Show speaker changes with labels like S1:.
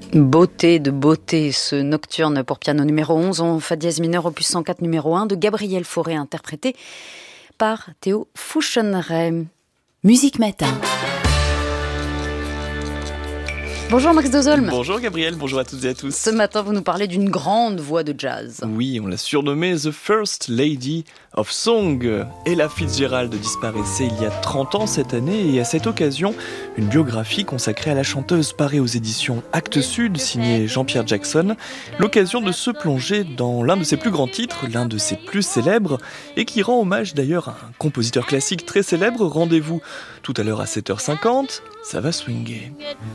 S1: Beauté de beauté, ce nocturne pour piano numéro 11 en fa dièse mineur opus 104 numéro 1 de Gabriel Fauré, interprété par Théo Fouchonneray. Musique Matin. Bonjour Max Dozolm.
S2: Bonjour Gabriel, bonjour à toutes et à tous.
S1: Ce matin, vous nous parlez d'une grande voix de jazz.
S2: Oui, on l'a surnommée The First Lady of Song. Ella Fitzgerald disparaissait il y a 30 ans cette année et à cette occasion, une biographie consacrée à la chanteuse paraît aux éditions Actes Sud, signée Jean-Pierre Jackson. L'occasion de se plonger dans l'un de ses plus grands titres, l'un de ses plus célèbres et qui rend hommage d'ailleurs à un compositeur classique très célèbre. Rendez-vous tout à l'heure à 7h50, ça va swinguer.